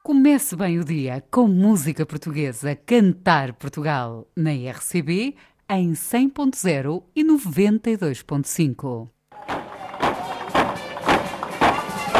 Comece bem o dia com música portuguesa, Cantar Portugal, na RCB, em 100.0 e 92.5.